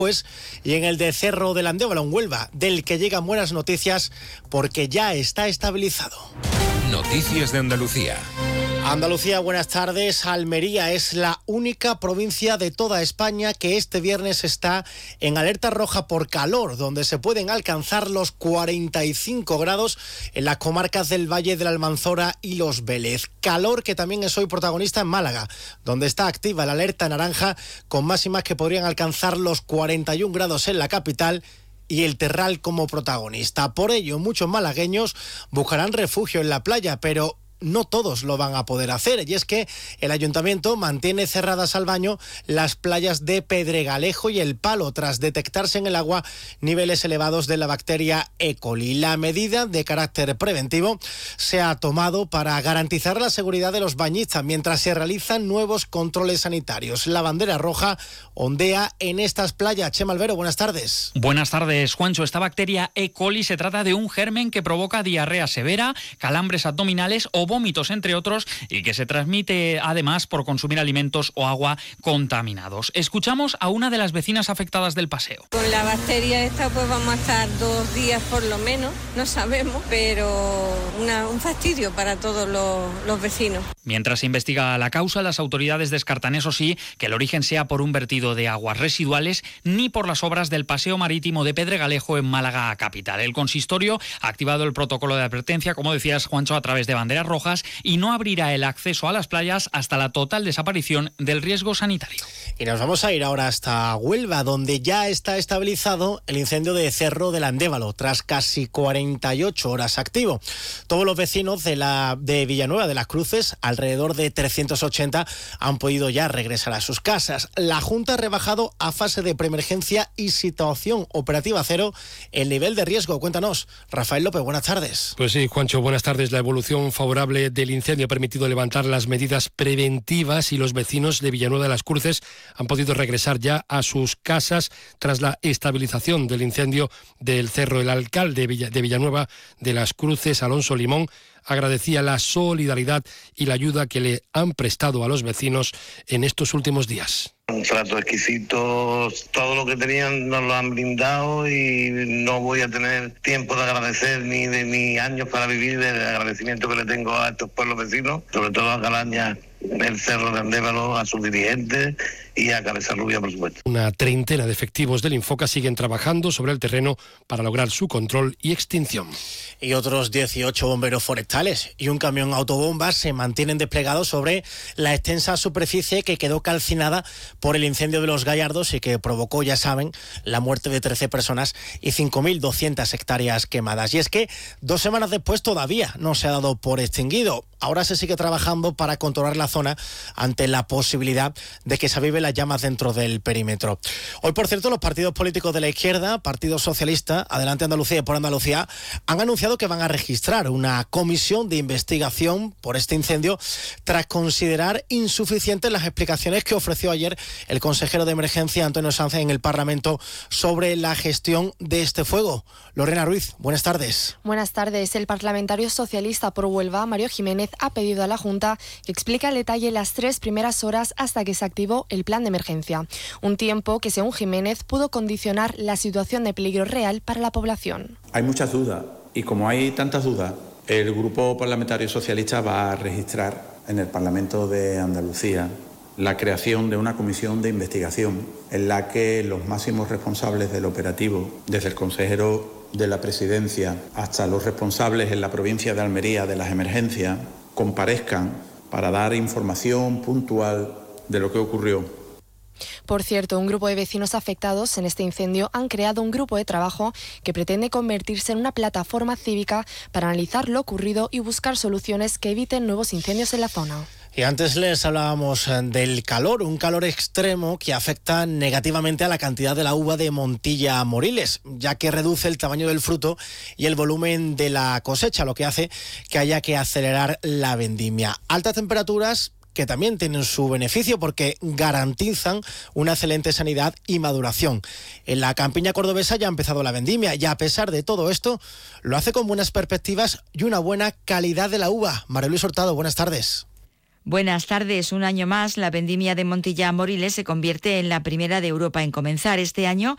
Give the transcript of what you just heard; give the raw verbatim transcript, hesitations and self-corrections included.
Pues, y en el de Cerro del Andévalo, en Huelva, del que llegan buenas noticias porque ya está estabilizado. Noticias de Andalucía. Andalucía, buenas tardes. Almería es la única provincia de toda España que este viernes está en alerta roja por calor, donde se pueden alcanzar los cuarenta y cinco grados en las comarcas del Valle de la Almanzora y Los Vélez. Calor que también es hoy protagonista en Málaga, donde está activa la alerta naranja con máximas que podrían alcanzar los cuarenta y un grados en la capital y el Terral como protagonista. Por ello, muchos malagueños buscarán refugio en la playa, pero no todos lo van a poder hacer, y es que el ayuntamiento mantiene cerradas al baño las playas de Pedregalejo y El Palo tras detectarse en el agua niveles elevados de la bacteria E. coli. La medida de carácter preventivo se ha tomado para garantizar la seguridad de los bañistas mientras se realizan nuevos controles sanitarios. La bandera roja ondea en estas playas. Chema Albero, buenas tardes. Buenas tardes, Juancho. Esta bacteria E. coli se trata de un germen que provoca diarrea severa, calambres abdominales o vómitos, entre otros, y que se transmite además por consumir alimentos o agua contaminados. Escuchamos a una de las vecinas afectadas del paseo. Con la bacteria esta pues vamos a estar dos días por lo menos, no sabemos, pero una, un fastidio para todos los, los vecinos. Mientras se investiga la causa, las autoridades descartan, eso sí, que el origen sea por un vertido de aguas residuales ni por las obras del paseo marítimo de Pedregalejo en Málaga capital. El consistorio ha activado el protocolo de advertencia, como decías, Juancho, a través de banderas rojas, y no abrirá el acceso a las playas hasta la total desaparición del riesgo sanitario. Y nos vamos a ir ahora hasta Huelva, donde ya está estabilizado el incendio de Cerro del Andévalo, tras casi cuarenta y ocho horas activo. Todos los vecinos de, la, de Villanueva de las Cruces, alrededor de trescientos ochenta, han podido ya regresar a sus casas. La Junta ha rebajado a fase de preemergencia y situación operativa cero el nivel de riesgo. Cuéntanos, Rafael López, buenas tardes. Pues sí, Juancho, buenas tardes. La evolución favorable del incendio ha permitido levantar las medidas preventivas y los vecinos de Villanueva de las Cruces han podido regresar ya a sus casas tras la estabilización del incendio del Cerro. El alcalde de Villanueva de las Cruces, Alonso Limón, agradecía la solidaridad y la ayuda que le han prestado a los vecinos en estos últimos días. Un trato exquisito, todo lo que tenían nos lo han brindado y no voy a tener tiempo de agradecer ni de ni años para vivir del agradecimiento que le tengo a estos pueblos vecinos, sobre todo a Galaña, el Cerro de Andévalo, a sus dirigentes y a Cabeza Rubia, por supuesto. Una treintena de efectivos del Infoca siguen trabajando sobre el terreno para lograr su control y extinción. Y otros dieciocho bomberos forestales y un camión autobombas se mantienen desplegados sobre la extensa superficie que quedó calcinada por el incendio de Los Gallardos y que provocó, ya saben, la muerte de trece personas y cinco mil doscientas hectáreas quemadas. Y es que dos semanas después todavía no se ha dado por extinguido. Ahora se sigue trabajando para controlar la zona ante la posibilidad de que se aviven las llamas dentro del perímetro. Hoy, por cierto, los partidos políticos de la izquierda, Partido Socialista, Adelante Andalucía y Por Andalucía, han anunciado que van a registrar una comisión de investigación por este incendio tras considerar insuficientes las explicaciones que ofreció ayer el consejero de emergencia Antonio Sánchez en el Parlamento sobre la gestión de este fuego. Lorena Ruiz, buenas tardes. Buenas tardes. El parlamentario socialista por Huelva, Mario Jiménez, ha pedido a la Junta que explique al detalle las tres primeras horas hasta que se activó el plan de emergencia. Un tiempo que, según Jiménez, pudo condicionar la situación de peligro real para la población. Hay muchas dudas y como hay tantas dudas, el Grupo Parlamentario Socialista va a registrar en el Parlamento de Andalucía la creación de una comisión de investigación en la que los máximos responsables del operativo, desde el consejero de la Presidencia hasta los responsables en la provincia de Almería de las emergencias, comparezcan para dar información puntual de lo que ocurrió. Por cierto, un grupo de vecinos afectados en este incendio han creado un grupo de trabajo que pretende convertirse en una plataforma cívica para analizar lo ocurrido y buscar soluciones que eviten nuevos incendios en la zona. Y antes les hablábamos del calor, un calor extremo que afecta negativamente a la cantidad de la uva de Montilla Moriles, ya que reduce el tamaño del fruto y el volumen de la cosecha, lo que hace que haya que acelerar la vendimia. Altas temperaturas que también tienen su beneficio porque garantizan una excelente sanidad y maduración. En la campiña cordobesa ya ha empezado la vendimia y a pesar de todo esto, lo hace con buenas perspectivas y una buena calidad de la uva. María Luis Hurtado, buenas tardes. Buenas tardes. Un año más, la vendimia de Montilla Moriles se convierte en la primera de Europa en comenzar. Este año